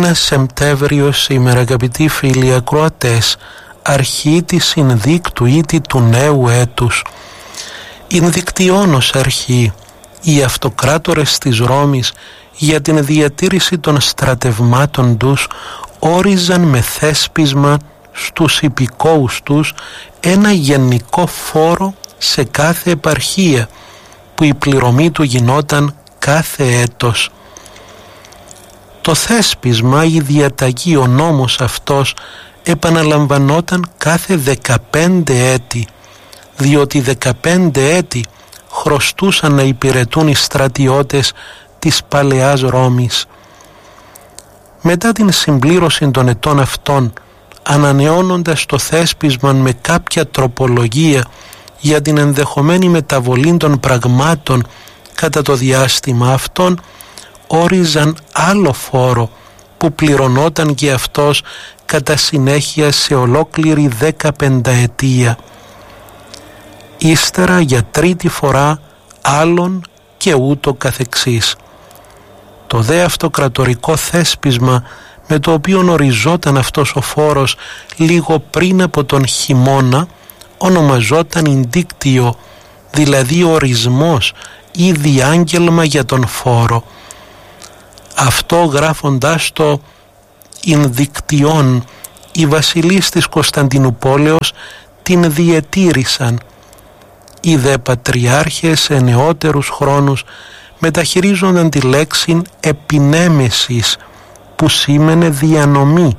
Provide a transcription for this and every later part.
Είναι Σεπτέμβριος σήμερα, αγαπητοί φίλοι ακροατές, αρχή της συνδίκτου ήτη του νέου έτους. Ινδικτιόνος αρχή. Οι αυτοκράτορες της Ρώμης για την διατήρηση των στρατευμάτων τους όριζαν με θέσπισμα στους υπηκόους τους ένα γενικό φόρο σε κάθε επαρχία που η πληρωμή του γινόταν κάθε έτος. Το θέσπισμα, η διαταγή, ο νόμος αυτός επαναλαμβανόταν κάθε 15 έτη, διότι 15 έτη χρωστούσαν να υπηρετούν οι στρατιώτες της παλαιάς Ρώμης. Μετά την συμπλήρωση των ετών αυτών, ανανεώνοντας το θέσπισμα με κάποια τροπολογία για την ενδεχομένη μεταβολή των πραγμάτων κατά το διάστημα αυτών, όριζαν άλλο φόρο που πληρωνόταν και αυτός κατά συνέχεια σε ολόκληρη 15 ετία. Ύστερα για τρίτη φορά άλλον και ούτω καθεξής. Το δε αυτοκρατορικό θέσπισμα με το οποίο οριζόταν αυτός ο φόρος λίγο πριν από τον χειμώνα ονομαζόταν ινδίκτιο, δηλαδή ορισμός ή διάγγελμα για τον φόρο. Αυτό γράφοντάς το ινδικτιόν, οι βασιλείς της Κωνσταντινουπόλεως την διετήρησαν. Οι δε πατριάρχες σε νεότερους χρόνους μεταχειρίζονταν τη λέξη επινέμεσης, που σήμαινε διανομή.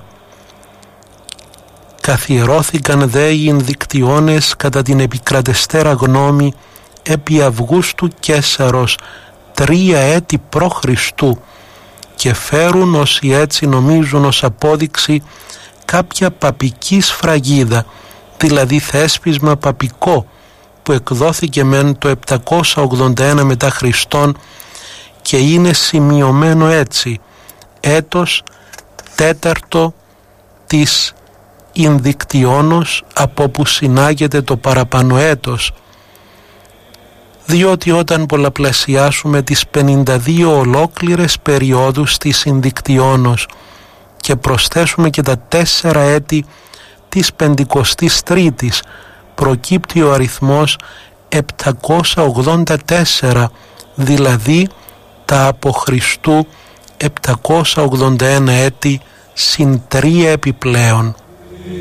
Καθιερώθηκαν δε οι ινδικτιώνες κατά την επικρατεστέρα γνώμη επί Αυγούστου Καίσαρος 3 έτη π.Χ. και φέρουν όσοι έτσι νομίζουν ως απόδειξη κάποια παπική σφραγίδα, δηλαδή θέσπισμα παπικό που εκδόθηκε μεν το 781 μετά Χριστόν και είναι σημειωμένο έτσι: έτος 4 της Ινδικτιόνος, από όπου συνάγεται το παραπάνω έτος, διότι όταν πολλαπλασιάσουμε τις 52 ολόκληρες περιόδους της Ινδικτιόνος και προσθέσουμε και τα 4 έτη της 53ης, προκύπτει ο αριθμός 784, δηλαδή τα από Χριστού 781 έτη συν 3 επιπλέον.